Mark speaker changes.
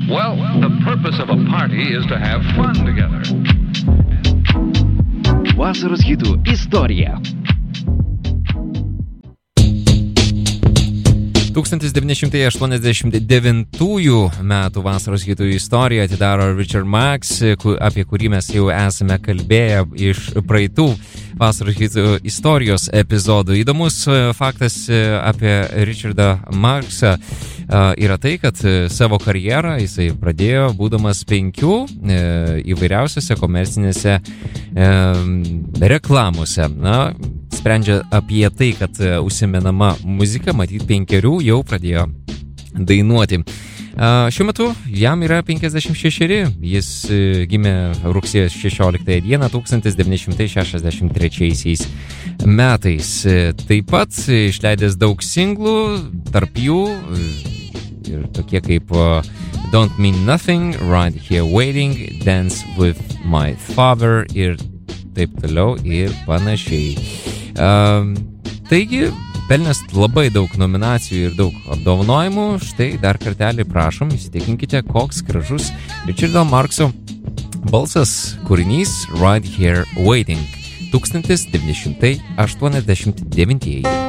Speaker 1: Well, the purpose of a party is to have fun together.
Speaker 2: Vasaros hitų istorija. 1989 metų vasaros hitų istoriją atidaro Richard Marx, apie kurį mes jau esame kalbėję iš praeitų vasaros hitų istorijos epizodų. Įdomus faktas apie Richardą Marxą yra tai, kad savo karjerą jisai pradėjo būdamas 5 įvairiausiose komercinėse reklamose. Na, sprendžia apie tai, kad užsimenama muzika, matyt 5 jau pradėjo dainuoti. Šiuo metu jam yra 56, jis gimė rugsėjo 16 dieną 1963 metais. Taip pat išleidęs daug singlų, tarp jų ir tokie kaip Don't Mean Nothing, Right Here Waiting, Dance With My Father ir taip toliau ir panašiai. Taigi, pelnęs labai daug nominacijų ir daug apdovanojimų, štai dar kartelį prašom, įsitikinkite, koks gražus Richardo Marxo balsas, kūrinys Right Here Waiting 1989.